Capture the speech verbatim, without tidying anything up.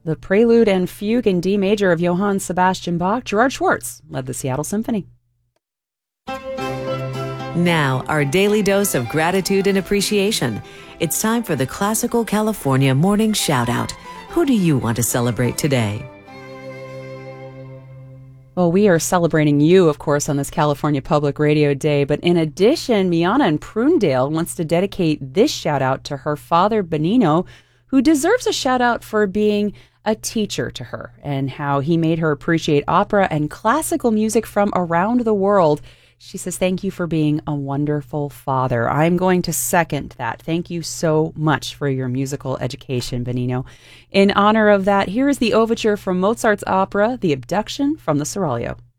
The prelude and fugue in D major of Johann Sebastian Bach. Gerard Schwartz led the Seattle Symphony. Now, our daily dose of gratitude and appreciation. It's time for the Classical California Morning Shoutout. Who do you want to celebrate today? Well, we are celebrating you, of course, on this California Public Radio Day. But in addition, Miana in Prunedale wants to dedicate this shout out to her father, Benino, who deserves a shout out for being a teacher to her and how he made her appreciate opera and classical music from around the world. She says, thank you for being a wonderful father. I'm going to second that. Thank you so much for your musical education, Benino. In honor of that, here is the overture from Mozart's opera, The Abduction from the Seraglio.